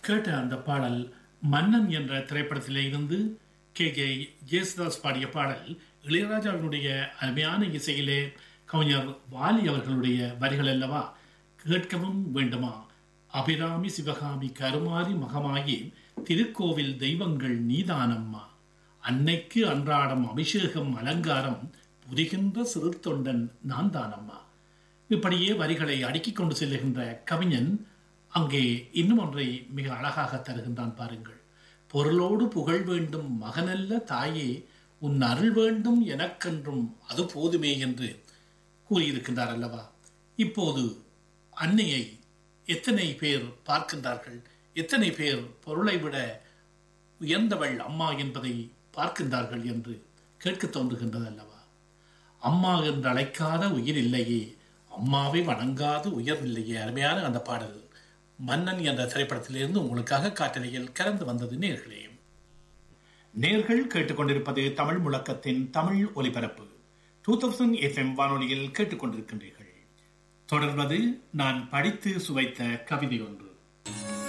கேட்ட அந்த பாடல் மன்னன் என்ற திரைப்படத்திலே இருந்து கே ஜேசுதாஸ் பாடிய பாடல். இளையராஜாவினுடைய அருமையான இசையிலே கவிஞர் வாலி அவர்களுடைய வரிகள் அல்லவா. கேட்கவும் வேண்டுமா? அபிராமி சிவகாமி கருமாரி மகமாயி திருக்கோவில் தெய்வங்கள் நீதானம்மா, அன்னைக்கு அன்றாடம் அபிஷேகம் அலங்காரம் புரிகின்ற சிறு தொண்டன் நான் தானம்மா. இப்படியே வரிகளை அடுக்கிக் கொண்டு செல்லுகின்ற கவிஞன் அங்கே இன்னும் ஒன்றை மிக அழகாக தருகின்றான் பாருங்கள். பொருளோடு புகழ் வேண்டும் மகனல்ல தாயே, உன் அருள் வேண்டும் எனக்கென்றும் அது போதுமே என்று கூறியிருக்கின்றார் அல்லவா. இப்போது அன்னையை எத்தனை பேர் பார்க்கின்றார்கள்? எத்தனை பேர் பொருளை விட உயர்ந்தவள் அம்மா என்பதை பார்க்கின்றார்கள் என்று கேட்க தோன்றுகின்றது அல்லவா. அம்மா என்று அழைக்காத உயிர் இல்லையே, அம்மாவை வணங்காத உயர் இல்லையே. அருமையான அந்த பாடல் மன்னன் என்ற திரைப்படத்திலிருந்து உங்களுக்காக காட்டலையில் கலந்து வந்தது. நேர்கள் கேட்டுக்கொண்டிருப்பது தமிழ் முழக்கத்தின் தமிழ் ஒலிபரப்பு 2000 FM வானொலியில் கேட்டுக்கொண்டிருக்கின்றீர்கள். தொடர்வது நான் படித்து சுவைத்த கவிதை ஒன்று.